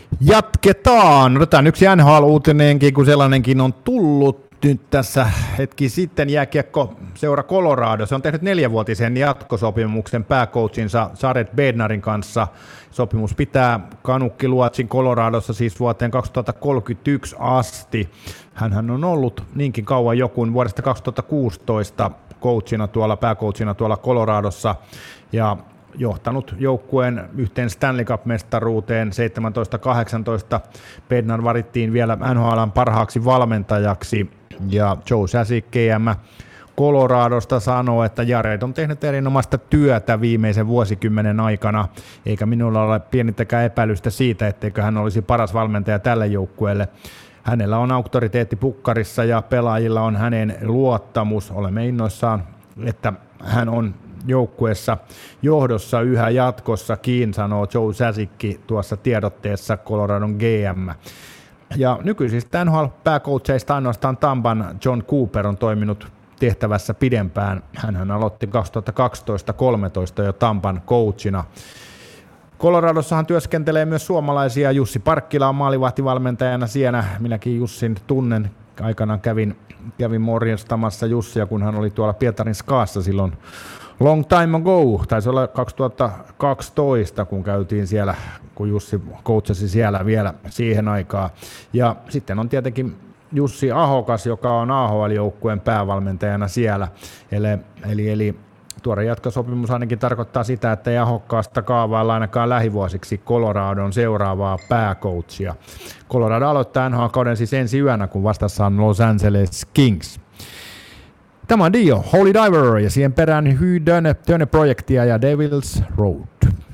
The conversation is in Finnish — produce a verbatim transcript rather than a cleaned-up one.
Jatketaan. Otetaan yksi N H L-uutinenkin, kun sellainenkin on tullut nyt tässä hetki sitten. Jääkiekko seura Colorado. Se on tehnyt neljävuotisen jatkosopimuksen pääcoachinsa Jared Bednarin kanssa. Sopimus pitää Kanukkiluotsin Coloradossa siis vuoteen kaksituhattakolmekymmentäyksi asti. Hänhän on ollut niinkin kauan joku vuodesta kaksituhattakuusitoista coachina tuolla, pääcoachina tuolla Coloradossa ja johtanut joukkueen yhteen Stanley Cup-mestaruuteen seitsemäntoista kahdeksantoista. Bednar varittiin vielä N H L:n parhaaksi valmentajaksi ja Joe Sakic G M Coloradosta sanoo, että Jared on tehnyt erinomaista työtä viimeisen vuosikymmenen aikana, eikä minulla ole pienintäkään epäilystä siitä, etteikö hän olisi paras valmentaja tälle joukkueelle. Hänellä on auktoriteetti pukkarissa ja pelaajilla on hänen luottamus. Olemme innoissaan, että hän on joukkueessa johdossa yhä jatkossakin, sanoo Joe Sakic tuossa tiedotteessa Coloradon G M. Ja nykyisistä N H L-pääcoacheista ainoastaan Tampan John Cooper on toiminut tehtävässä pidempään. Hänhän aloitti kaksituhattakaksitoista kolmetoista jo Tampan coachina. Coloradossahan työskentelee myös suomalaisia. Jussi Parkkila on maalivahtivalmentajana siellä. Minäkin Jussin tunnen. Aikanaan kävin, kävin morjastamassa Jussia, kun hän oli tuolla Pietarin Skaassa silloin long time ago. Taisi olla kaksituhattakaksitoista, kun käytiin siellä, kun Jussi coachasi siellä vielä siihen aikaan. Ja sitten on tietenkin Jussi Ahokas, joka on A H L-joukkueen päävalmentajana siellä. Eli, eli, eli tuore jatkosopimus ainakin tarkoittaa sitä, että ei Ahokkaasta kaavailla ainakaan lähivuosiksi Coloradon seuraavaa pääcoachia. Colorado aloittaa N H L-kauden siis ensi yönä, kun vastassa on Los Angeles Kings. Tämä on Dio, Holy Diver ja siihen perään Hy Döne, Döne-projektia ja Devil's Road.